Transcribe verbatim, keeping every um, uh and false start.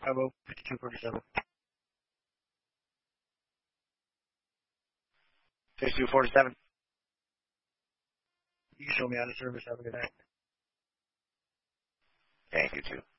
five zero, fifty-two forty-seven. fifty-two forty-seven. You can show me out of service. Have a good night. Thank you, too.